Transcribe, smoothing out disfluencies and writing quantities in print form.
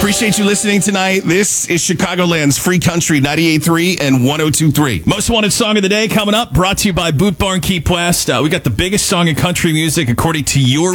Appreciate you listening tonight. This is Chicagoland's Free Country 98.3 and 102.3. Most Wanted Song of the Day coming up, brought to you by Boot Barn Key West. We got the biggest song in country music according to your